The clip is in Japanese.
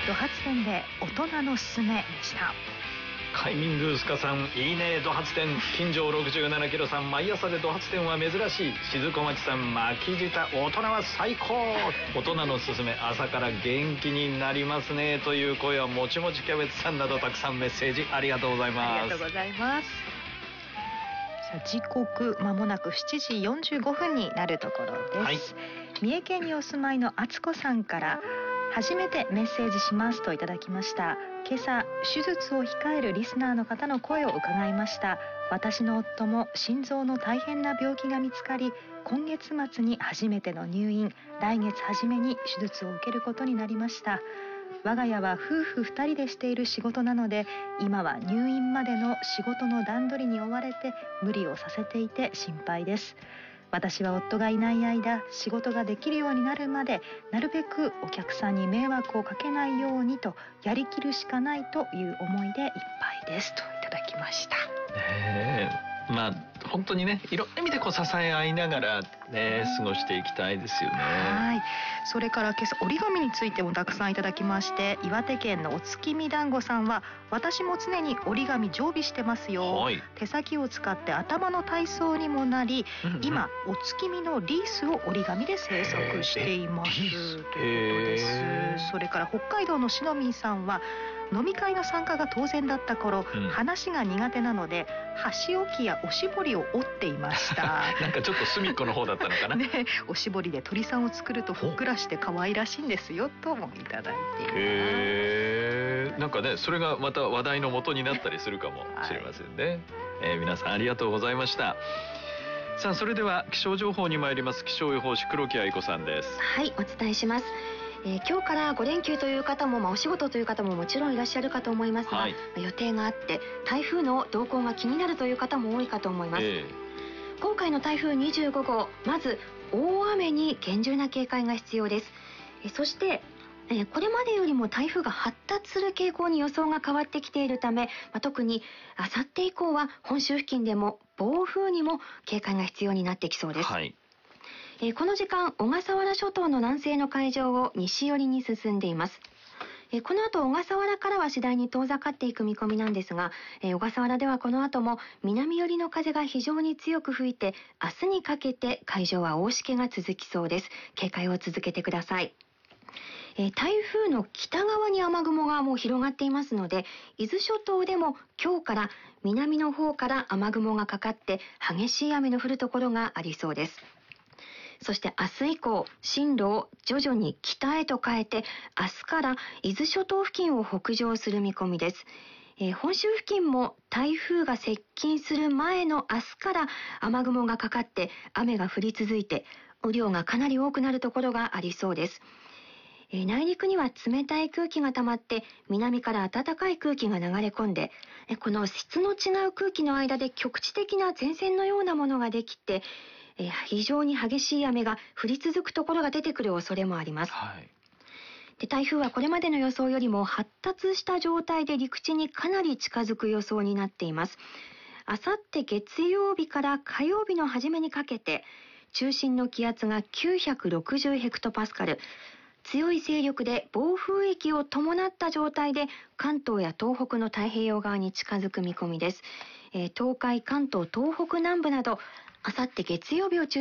ド発展で大人のすすめでした。 快眠グースカさん、いいねド発展。金城67キロさん、毎朝でド発展は珍しい。静小町さん、巻き舌、大人は最高。大人のすすめ、朝から元気になりますねという声は、もちもちキャベツさんなどたくさんメッセージありがとうございます。 ありがとうございます。さあ、時刻まもなく7時45分になるところです、はい、三重県にお住まいのあつこさんから、初めてメッセージしますといただきました。今朝手術を控えるリスナーの方の声を伺いました。私の夫も心臓の大変な病気が見つかり、今月末に初めての入院、来月初めに手術を受けることになりました。我が家は夫婦2人でしている仕事なので、今は入院までの仕事の段取りに追われて無理をさせていて心配です。私は夫がいない間、仕事ができるようになるまで、なるべくお客さんに迷惑をかけないようにとやりきるしかないという思いでいっぱいですといただきました。 まあ本当にね、いろんな意味で支え合いながらね、過ごしていきたいですよね。 はい。それから今朝折り紙についてもたくさんいただきまして、岩手県のお月見団子さんは、私も常に折り紙常備してますよ、はい、手先を使って頭の体操にもなり、今お月見のリースを折り紙で制作していますということです。それから北海道のしのみんさんは、飲み会の参加が当然だった頃、話が苦手なので箸置きやおしぼりを折っていましたなんかちょっと隅っこの方だったのかなね、おしぼりで鳥さんを作るとふっくらして可愛らしいんですよともいただいています。 なんかね、それがまた話題の元になったりするかもしれませんね、はい、皆さんありがとうございました。さあ、それでは気象情報に参ります。気象予報士黒木愛子さんです。 はい、お伝えします。今日から5連休という方も、お仕事という方ももちろんいらっしゃるかと思いますが、予定があって台風の動向が気になるという方も多いかと思います。今回の台風25号、まず大雨に厳重な警戒が必要です。そしてこれまでよりも台風が発達する傾向に予想が変わってきているため、特にあさって以降は本州付近でも暴風にも警戒が必要になってきそうです。この時間、小笠原諸島の南西の海上を西寄りに進んでいます。この後小笠原からは次第に遠ざかっていく見込みなんですが、小笠原ではこの後も南寄りの風が非常に強く吹いて、明日にかけて海上は大しけが続きそうです。警戒を続けてください。台風の北側に雨雲がもう広がっていますので、伊豆諸島でも今日から南の方から雨雲がかかって激しい雨の降るところがありそうです。そして明日以降、進路を徐々に北へと変えて、明日から伊豆諸島付近を北上する見込みです。本州付近も台風が接近する前の明日から雨雲がかかって雨が降り続いて、雨量がかなり多くなるところがありそうです。内陸には冷たい空気が溜まって、南から暖かい空気が流れ込んで、この質の違う空気の間で局地的な前線のようなものができて、非常に激しい雨が降り続くところが出てくる恐れもあります。で、台風はこれまでの予想よりも発達した状態で陸地にかなり近づく予想になっています。あさって月曜日から火曜日の初めにかけて、中心の気圧が960ヘクトパスカル、強い勢力で暴風域を伴った状態で関東や東北の太平洋側に近づく見込みです。東海、関東、東北南部など、あさって月曜日を中